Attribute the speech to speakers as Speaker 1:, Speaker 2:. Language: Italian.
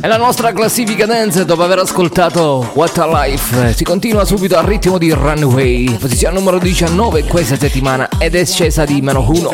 Speaker 1: E la nostra classifica dance, dopo aver ascoltato What a Life, si continua subito al ritmo di Runway, posizione numero 19 questa settimana ed è scesa di -1.